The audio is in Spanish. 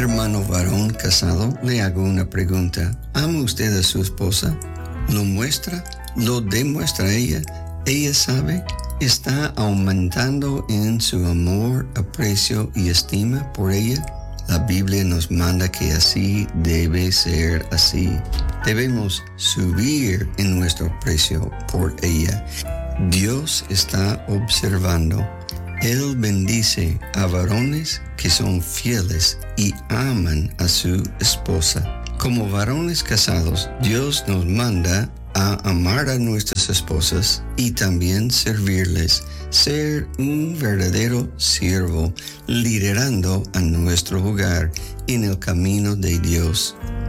Hermano varón casado, le hago una pregunta. ¿Ama usted a su esposa? ¿Lo muestra? ¿Lo demuestra ella? ¿Ella sabe? ¿Está aumentando en su amor, aprecio y estima por ella? La Biblia nos manda que así debe ser así. Debemos subir en nuestro aprecio por ella. Dios está observando. Él bendice a varones que son fieles y aman a su esposa. Como varones casados, Dios nos manda a amar a nuestras esposas y también servirles, ser un verdadero siervo, liderando a nuestro hogar en el camino de Dios.